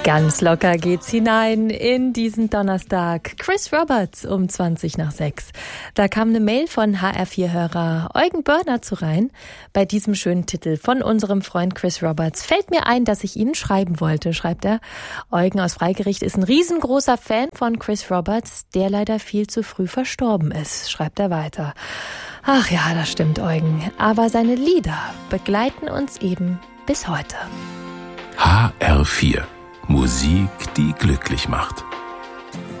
Ganz locker geht's hinein in diesen Donnerstag. Chris Roberts um 20:20. Da kam eine Mail von HR4-Hörer Eugen Börner zu rein. Bei diesem schönen Titel von unserem Freund Chris Roberts fällt mir ein, dass ich Ihnen schreiben wollte, schreibt er. Eugen aus Freigericht ist ein riesengroßer Fan von Chris Roberts, der leider viel zu früh verstorben ist, schreibt er weiter. Ach ja, das stimmt, Eugen. Aber seine Lieder begleiten uns eben bis heute. HR4. Musik, die glücklich macht.